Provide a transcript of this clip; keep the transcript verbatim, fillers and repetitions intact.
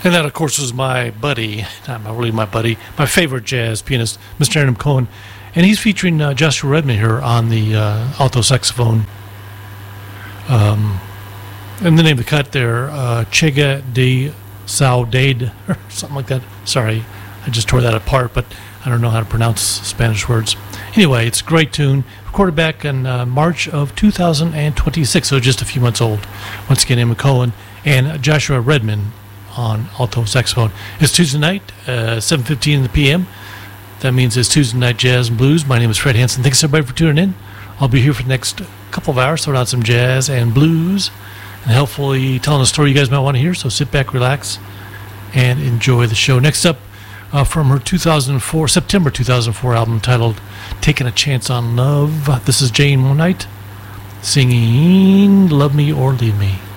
And that, of course, was my buddy, not really my buddy, my favorite jazz pianist, Mister Adam Cohen. And he's featuring uh, Joshua Redman here on the uh, alto saxophone. Um, and the name of the cut there, uh, Chega de Saudade, or something like that. Sorry, I just tore that apart, but I don't know how to pronounce Spanish words. Anyway, it's a great tune. Recorded back in uh, March of two thousand twenty-six, so just a few months old. Once again, Emma Cohen and Joshua Redman on alto saxophone. It's Tuesday night, uh, seven fifteen in the p m. That means it's Tuesday Night Jazz and Blues. My name is Fred Hansen. Thanks everybody for tuning in. I'll be here for the next couple of hours, throwing out some jazz and blues, and hopefully telling a story you guys might want to hear. So sit back, relax, and enjoy the show. Next up, uh, from her two thousand four, September two thousand four album titled Taking a Chance on Love, this is Jane Monite singing Love Me or Leave Me.